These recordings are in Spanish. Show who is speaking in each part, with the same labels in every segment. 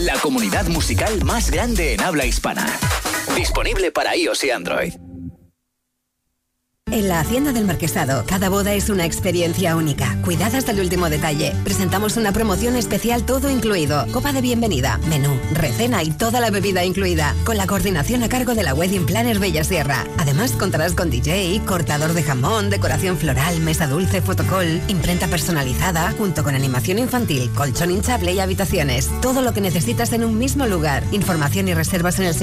Speaker 1: la comunidad musical más grande en habla hispana. Disponible para iOS y Android.
Speaker 2: En la Hacienda del Marquesado, cada boda es una experiencia única, cuidada hasta el último detalle. Presentamos una promoción especial todo incluido, copa de bienvenida, menú, recena y toda la bebida incluida, con la coordinación a cargo de la Wedding Planner Bella Sierra. Además contarás con DJ, cortador de jamón, decoración floral, mesa dulce, fotocall, imprenta personalizada, junto con animación infantil, colchón hinchable y habitaciones. Todo lo que necesitas en un mismo lugar. Información y reservas en el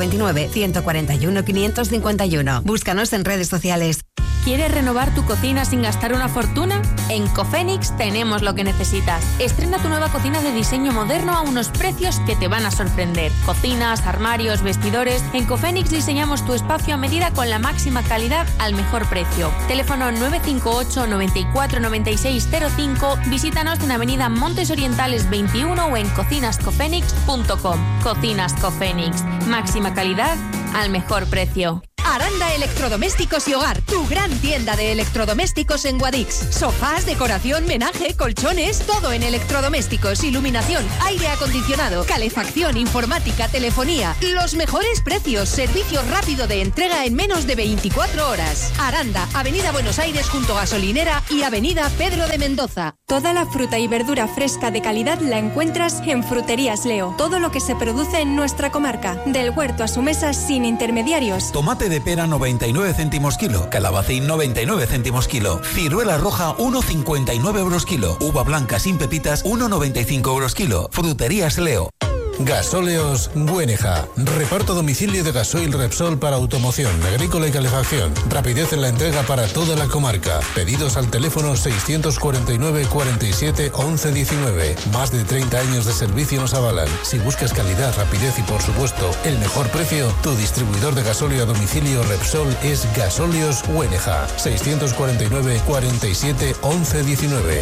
Speaker 2: 629-141-551. Búscanos en redes sociales.
Speaker 3: ¿Quieres renovar tu cocina sin gastar una fortuna? En Cofenix tenemos lo que necesitas. Estrena tu nueva cocina de diseño moderno a unos precios que te van a sorprender. Cocinas, armarios, vestidores. En Cofenix diseñamos tu espacio a medida con la máxima calidad al mejor precio. Teléfono 958 94 96 05. Visítanos en Avenida Montes Orientales 21 o en cocinascofenix.com. Cocinas Cofenix. Máxima calidad al mejor precio.
Speaker 4: Aranda Electrodomésticos y Hogar, tu gran tienda de electrodomésticos en Guadix. Sofás, decoración, menaje, colchones, todo en electrodomésticos, iluminación, aire acondicionado, calefacción, informática, telefonía. Los mejores precios, servicio rápido de entrega en menos de 24 horas. Aranda, Avenida Buenos Aires junto a Gasolinera y Avenida Pedro de Mendoza.
Speaker 5: Toda la fruta y verdura fresca de calidad la encuentras en Fruterías Leo. Todo lo que se produce en nuestra comarca, del huerto a su mesa sin intermediarios.
Speaker 6: Tomate de pera 99 céntimos kilo, calabacín 99 céntimos kilo, ciruela roja 1,59 euros kilo, uva blanca sin pepitas 1,95 euros kilo. Fruterías Leo.
Speaker 7: Gasóleos Güeneja. Reparto a domicilio de gasoil Repsol para automoción, agrícola y calefacción. Rapidez en la entrega para toda la comarca. Pedidos al teléfono 649 47 11 19. Más de 30 años de servicio nos avalan. Si buscas calidad, rapidez y por supuesto el mejor precio, tu distribuidor de gasóleo a domicilio Repsol es Gasóleos Güeneja. 649 47 11 19.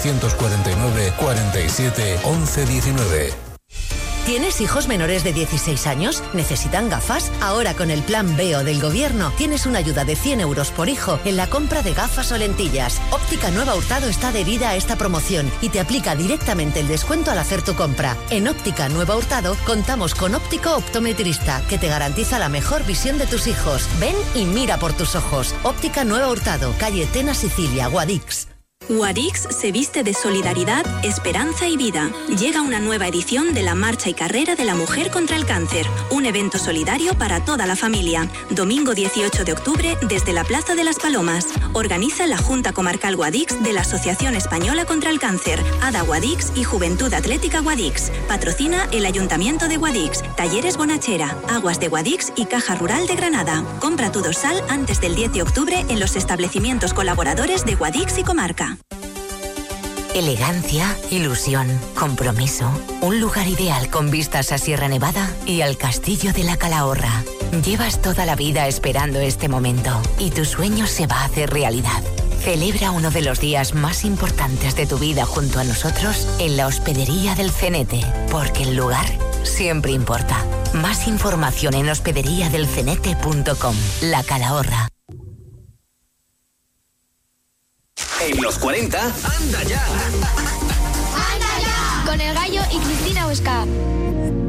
Speaker 7: 649 47 11 19.
Speaker 8: ¿Tienes hijos menores de 16 años? ¿Necesitan gafas? Ahora con el Plan Veo del Gobierno tienes una ayuda de 100 euros por hijo en la compra de gafas o lentillas. Óptica Nueva Hurtado está adherida a esta promoción y te aplica directamente el descuento al hacer tu compra. En Óptica Nueva Hurtado contamos con óptico optometrista que te garantiza la mejor visión de tus hijos. Ven y mira por tus ojos. Óptica Nueva Hurtado, calle Tena Sicilia, Guadix.
Speaker 9: Guadix se viste de solidaridad, esperanza y vida. Llega una nueva edición de la Marcha y Carrera de la Mujer contra el Cáncer, un evento solidario para toda la familia. Domingo 18 de octubre desde la Plaza de las Palomas. Organiza la Junta Comarcal Guadix de la Asociación Española contra el Cáncer, ADA Guadix y Juventud Atlética Guadix. Patrocina el Ayuntamiento de Guadix, Talleres Bonachera, Aguas de Guadix y Caja Rural de Granada. Compra tu dorsal antes del 10 de octubre en los establecimientos colaboradores de Guadix y Comarca.
Speaker 10: Elegancia, ilusión, compromiso. Un lugar ideal con vistas a Sierra Nevada y al Castillo de la Calahorra. Llevas toda la vida esperando este momento y tu sueño se va a hacer realidad. Celebra uno de los días más importantes de tu vida junto a nosotros en la Hospedería del Cenete, porque el lugar siempre importa. Más información en hospederiadelcenete.com. La Calahorra.
Speaker 1: En los 40, ¡anda ya!
Speaker 11: ¡Anda ya! Con El Gallo y Cristina Huesca.